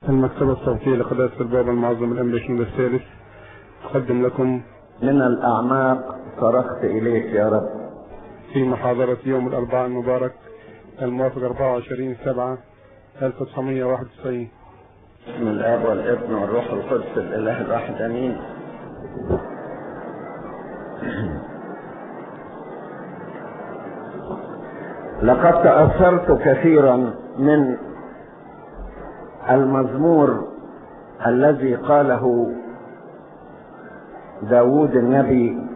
المكتبة الصوتية لقداسة البابا المعظم الأمريكي الثالث تقدم لكم من الأعماق صرخت إليك يا رب في محاضرة يوم الأربعاء المبارك الموافق 24/7/1991. بسم الآب والابن والروح القدس الإله الواحد آمين. لقد تأثرت كثيرا من المزمور الذي قاله داود النبي